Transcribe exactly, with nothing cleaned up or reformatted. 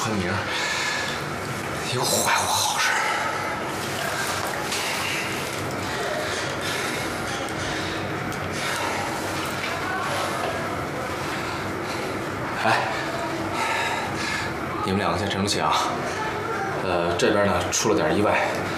川明又坏我好事。哎，你们两个先沉住气啊。呃，这边呢出了点意外，